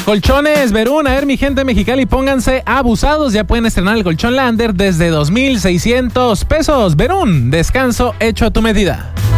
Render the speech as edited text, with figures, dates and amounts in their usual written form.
Colchones Verún, a ver mi gente Mexicali, pónganse abusados, ya pueden estrenar el colchón Lander desde 2,600 pesos. Verún, descanso hecho a tu medida.